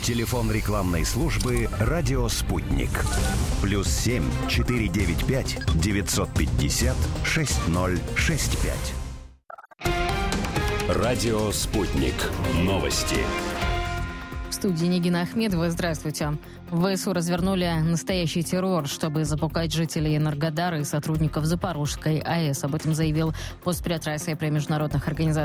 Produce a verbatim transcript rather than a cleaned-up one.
Телефон рекламной службы «Радио Спутник». Плюс семь четыре девять пять девятьсот пятьдесят шесть ноль шесть пять. Радио «Спутник». Новости. В студии Нигина Ахмедова. Здравствуйте. В ВСУ развернули настоящий террор, чтобы запугать жителей Энергодара и сотрудников Запорожской АЭС. Об этом заявил постпред России при международных организациях